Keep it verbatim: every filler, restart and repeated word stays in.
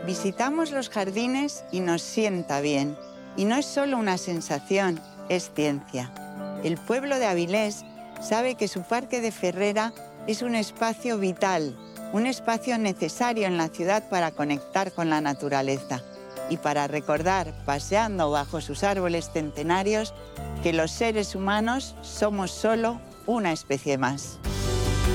Visitamos los jardines y nos sienta bien. Y no es solo una sensación, es ciencia. El pueblo de Avilés sabe que su Parque de Ferrera es un espacio vital, un espacio necesario en la ciudad para conectar con la naturaleza y para recordar, paseando bajo sus árboles centenarios, que los seres humanos somos solo una especie más.